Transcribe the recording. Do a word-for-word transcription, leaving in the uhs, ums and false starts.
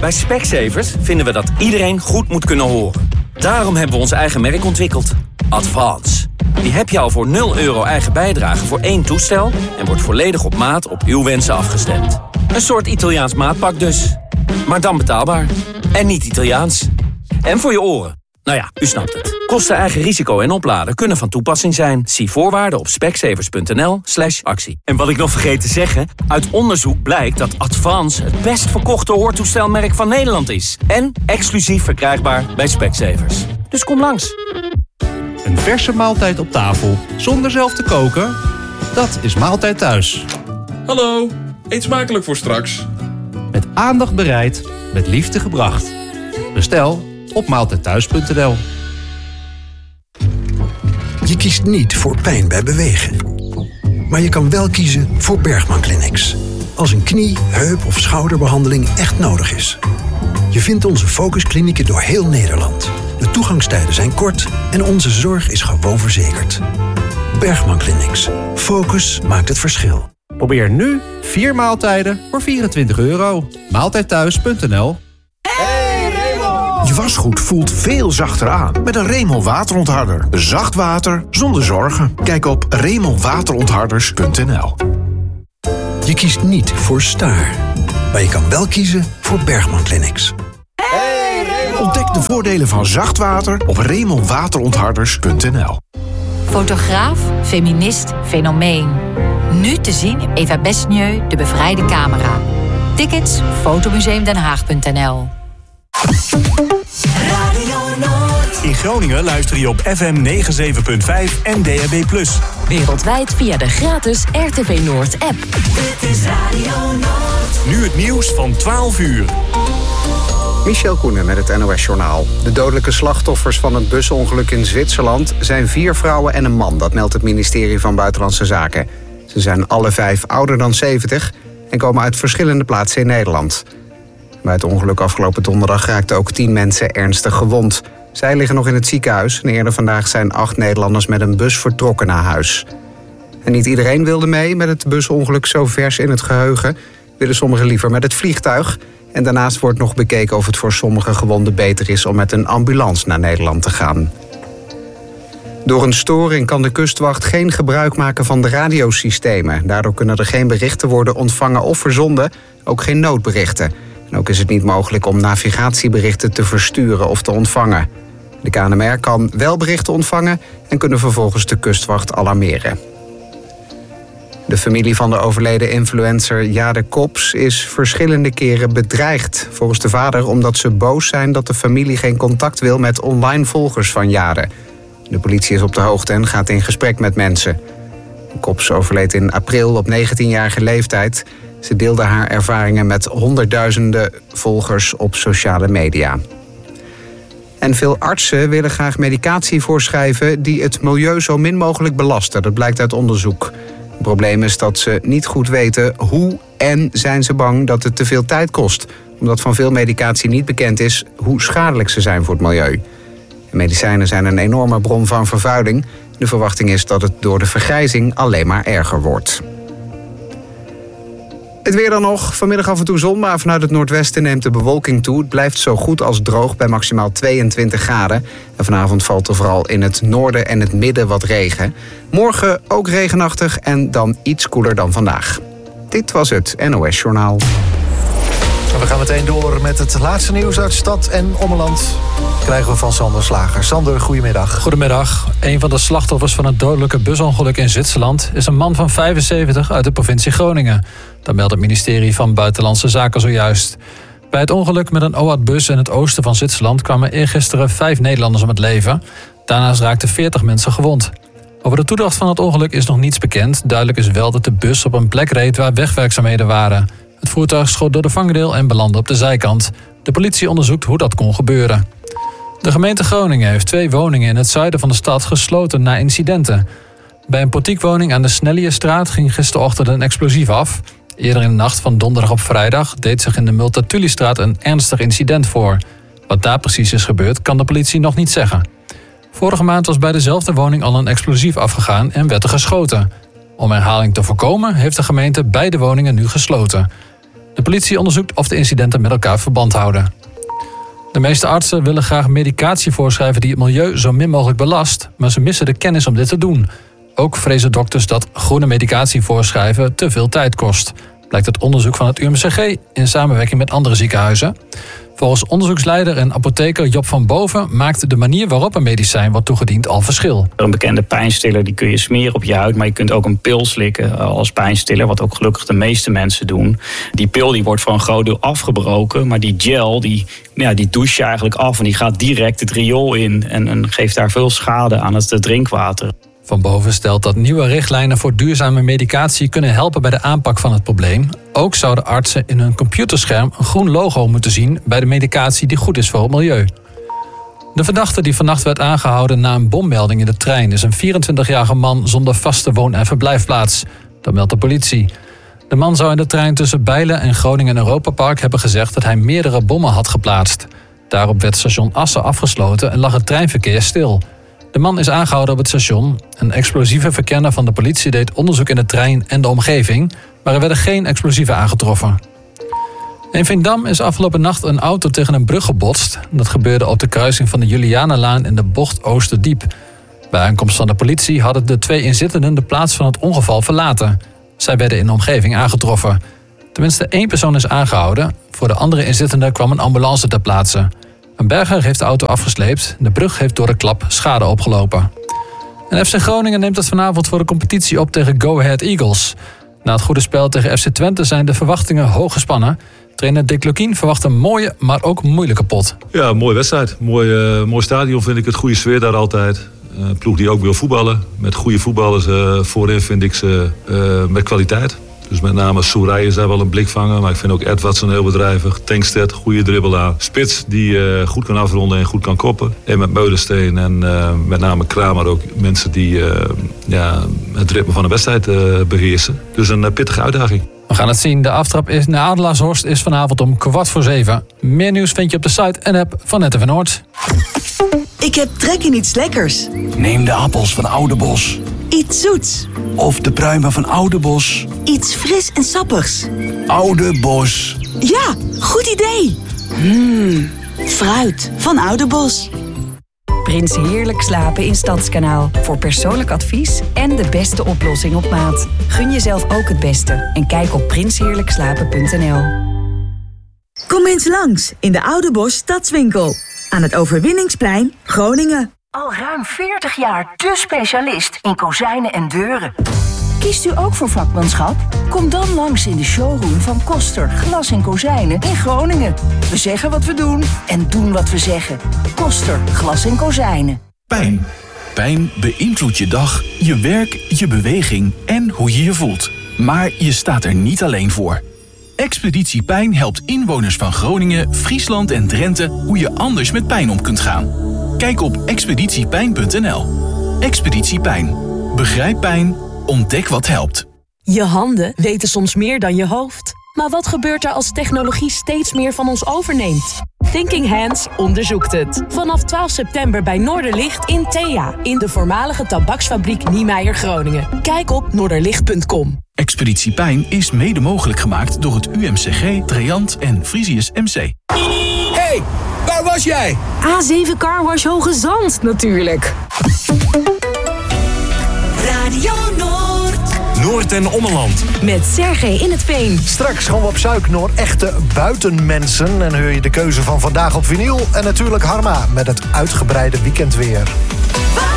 Bij Specsavers vinden we dat iedereen goed moet kunnen horen. Daarom hebben we ons eigen merk ontwikkeld. Advance. Die heb je al voor nul euro eigen bijdrage voor één toestel... en wordt volledig op maat op uw wensen afgestemd. Een soort Italiaans maatpak dus. Maar dan betaalbaar. En niet Italiaans. En voor je oren. Nou ja, u snapt het. Kosten, eigen risico en opladen kunnen van toepassing zijn. Zie voorwaarden op specsavers.nl slash actie. En wat ik nog vergeet te zeggen... uit onderzoek blijkt dat Advance het best verkochte hoortoestelmerk van Nederland is. En exclusief verkrijgbaar bij Specsavers. Dus kom langs. Een verse maaltijd op tafel, zonder zelf te koken? Dat is Maaltijd Thuis. Hallo, eet smakelijk voor straks. Met aandacht bereid, met liefde gebracht. Bestel op maaltijdthuis punt n l. Je kiest niet voor pijn bij bewegen. Maar je kan wel kiezen voor Bergman Clinics. Als een knie, heup of schouderbehandeling echt nodig is. Je vindt onze focusklinieken door heel Nederland. De toegangstijden zijn kort en onze zorg is gewoon verzekerd. Bergman Clinics. Focus maakt het verschil. Probeer nu vier maaltijden voor vierentwintig euro. maaltijdthuis punt n l. Je wasgoed voelt veel zachter aan met een Remel waterontharder. Zacht water zonder zorgen. Kijk op remel waterontharders punt n l. Je kiest niet voor Staar. Maar je kan wel kiezen voor Bergman Clinics. Ontdek de voordelen van zacht water op remel waterontharders punt n l. Fotograaf, feminist, fenomeen. Nu te zien in Eva Besnieu, De Bevrijde Camera. Tickets, fotomuseumdenhaag punt n l. In Groningen luister je op F M negenenzeventig punt vijf en D A B plus. Wereldwijd via de gratis R T V Noord app. Dit is Radio Noord. Nu het nieuws van twaalf uur. Michel Koenen met het N O S-journaal. De dodelijke slachtoffers van het busongeluk in Zwitserland zijn vier vrouwen en een man. Dat meldt het ministerie van Buitenlandse Zaken. Ze zijn alle vijf ouder dan zeventig en komen uit verschillende plaatsen in Nederland. Bij het ongeluk afgelopen donderdag raakten ook tien mensen ernstig gewond. Zij liggen nog in het ziekenhuis en eerder vandaag zijn acht Nederlanders met een bus vertrokken naar huis. En niet iedereen wilde mee met het busongeluk zo vers in het geheugen. Willen sommigen liever met het vliegtuig. En daarnaast wordt nog bekeken of het voor sommige gewonden beter is om met een ambulance naar Nederland te gaan. Door een storing kan de kustwacht geen gebruik maken van de radiosystemen. Daardoor kunnen er geen berichten worden ontvangen of verzonden, ook geen noodberichten. En ook is het niet mogelijk om navigatieberichten te versturen of te ontvangen. De K N M R kan wel berichten ontvangen en kunnen vervolgens de kustwacht alarmeren. De familie van de overleden influencer Jade Kops is verschillende keren bedreigd. Volgens de vader omdat ze boos zijn dat de familie geen contact wil met online volgers van Jade. De politie is op de hoogte en gaat in gesprek met mensen. Kops overleed in april op negentienjarige leeftijd. Ze deelde haar ervaringen met honderdduizenden volgers op sociale media. En veel artsen willen graag medicatie voorschrijven die het milieu zo min mogelijk belasten. Dat blijkt uit onderzoek. Het probleem is dat ze niet goed weten hoe en zijn ze bang dat het te veel tijd kost. Omdat van veel medicatie niet bekend is hoe schadelijk ze zijn voor het milieu. De medicijnen zijn een enorme bron van vervuiling. De verwachting is dat het door de vergrijzing alleen maar erger wordt. Het weer dan nog. Vanmiddag af en toe zon, maar vanuit het noordwesten neemt de bewolking toe. Het blijft zo goed als droog bij maximaal tweeëntwintig graden. En vanavond valt er vooral in het noorden en het midden wat regen. Morgen ook regenachtig en dan iets koeler dan vandaag. Dit was het N O S-journaal. We gaan meteen door met het laatste nieuws uit stad en ommeland. Krijgen we van Sander Slager. Sander, goedemiddag. Goedemiddag. Een van de slachtoffers van het dodelijke busongeluk in Zwitserland is een man van vijfenzeventig uit de provincie Groningen. Dat meldt het ministerie van Buitenlandse Zaken zojuist. Bij het ongeluk met een O A D-bus in het oosten van Zwitserland kwamen eergisteren vijf Nederlanders om het leven. Daarnaast raakten veertig mensen gewond. Over de toedracht van het ongeluk is nog niets bekend. Duidelijk is wel dat de bus op een plek reed waar wegwerkzaamheden waren. Het voertuig schoot door de vangrail en belandde op de zijkant. De politie onderzoekt hoe dat kon gebeuren. De gemeente Groningen heeft twee woningen in het zuiden van de stad gesloten na incidenten. Bij een portiekwoning aan de Snelliestraat ging gisterochtend een explosief af. Eerder in de nacht van donderdag op vrijdag deed zich in de Multatulistraat een ernstig incident voor. Wat daar precies is gebeurd, kan de politie nog niet zeggen. Vorige maand was bij dezelfde woning al een explosief afgegaan en werd er geschoten. Om herhaling te voorkomen heeft de gemeente beide woningen nu gesloten. De politie onderzoekt of de incidenten met elkaar verband houden. De meeste artsen willen graag medicatie voorschrijven die het milieu zo min mogelijk belast, maar ze missen de kennis om dit te doen. Ook vrezen dokters dat groene medicatie voorschrijven te veel tijd kost. Blijkt uit onderzoek van het U M C G in samenwerking met andere ziekenhuizen. Volgens onderzoeksleider en apotheker Job van Boven maakt de manier waarop een medicijn wordt toegediend al verschil. Een bekende pijnstiller die kun je smeren op je huid, maar je kunt ook een pil slikken als pijnstiller, wat ook gelukkig de meeste mensen doen. Die pil die wordt voor een groot deel afgebroken, maar die gel die, ja, die douche je eigenlijk af en die gaat direct het riool in en, en geeft daar veel schade aan het drinkwater. Van Boven stelt dat nieuwe richtlijnen voor duurzame medicatie kunnen helpen bij de aanpak van het probleem. Ook zouden artsen in hun computerscherm een groen logo moeten zien bij de medicatie die goed is voor het milieu. De verdachte die vannacht werd aangehouden na een bommelding in de trein is een vierentwintigjarige man zonder vaste woon- en verblijfplaats. Dat meldt de politie. De man zou in de trein tussen Bijlen en Groningen Europa Park hebben gezegd dat hij meerdere bommen had geplaatst. Daarop werd station Assen afgesloten en lag het treinverkeer stil. De man is aangehouden op het station. Een explosieve verkenner van de politie deed onderzoek in de trein en de omgeving, maar er werden geen explosieven aangetroffen. In Veendam is afgelopen nacht een auto tegen een brug gebotst. Dat gebeurde op de kruising van de Julianenlaan in de bocht Oosterdiep. Bij aankomst van de politie hadden de twee inzittenden de plaats van het ongeval verlaten. Zij werden in de omgeving aangetroffen. Tenminste één persoon is aangehouden. Voor de andere inzittenden kwam een ambulance ter plaatse. Een berger heeft de auto afgesleept. De brug heeft door de klap schade opgelopen. En F C Groningen neemt het vanavond voor de competitie op tegen Go Ahead Eagles. Na het goede spel tegen F C Twente zijn de verwachtingen hoog gespannen. Trainer Dick Lukien verwacht een mooie, maar ook moeilijke pot. Ja, een mooie wedstrijd. Mooi, uh, mooi stadion vind ik het. Goede sfeer daar altijd. Uh, een ploeg die ook wil voetballen. Met goede voetballers uh, voorin vind ik ze uh, met kwaliteit. Dus met name Soerij is daar wel een blikvanger. Maar ik vind ook Edwardsen heel bedrijvig. Tankstedt, goede dribbelaar. Spits die uh, goed kan afronden en goed kan koppen. En met Meulensteen en uh, met name Kramer ook mensen die uh, ja, het ritme van de wedstrijd uh, beheersen. Dus een uh, pittige uitdaging. We gaan het zien. De aftrap is naar Adelaarshorst is vanavond om kwart voor zeven. Meer nieuws vind je op de site en app van Net Even Noord. Ik heb trek in iets lekkers. Neem de appels van Oudebos. Iets zoets. Of de pruimen van Oudebos. Iets fris en sappigs. Oudebos. Ja, goed idee. Mmm, fruit van Oudebos. Prins Heerlijk slapen in Stadskanaal. Voor persoonlijk advies en de beste oplossing op maat. Gun jezelf ook het beste en kijk op prins heerlijk slapen punt n l. Kom eens langs in de Oudebos Stadswinkel. Aan het Overwinningsplein, Groningen. Al ruim veertig jaar de specialist in kozijnen en deuren. Kiest u ook voor vakmanschap? Kom dan langs in de showroom van Koster Glas en Kozijnen in Groningen. We zeggen wat we doen en doen wat we zeggen. Koster Glas en Kozijnen. Pijn. Pijn beïnvloedt je dag, je werk, je beweging en hoe je je voelt. Maar je staat er niet alleen voor. Expeditie Pijn helpt inwoners van Groningen, Friesland en Drenthe hoe je anders met pijn om kunt gaan. Kijk op expeditie pijn punt n l. Expeditie Pijn. Begrijp pijn, ontdek wat helpt. Je handen weten soms meer dan je hoofd. Maar wat gebeurt er als technologie steeds meer van ons overneemt? Thinking Hands onderzoekt het. Vanaf twaalf september bij Noorderlicht in Thea. In de voormalige tabaksfabriek Niemeyer Groningen. Kijk op noorderlicht punt com. Expeditie Pijn is mede mogelijk gemaakt door het U M C G, Treant en Frisius M C. Hey, waar was jij? A zeven Car Wash Hoge Zand natuurlijk. Radio Noord. Noord en Ommeland. Met Sergej in het Veen. Straks gaan we op zoek naar echte buitenmensen. En hoor je de keuze van Vandaag op Vinyl. En natuurlijk Harma met het uitgebreide weekendweer.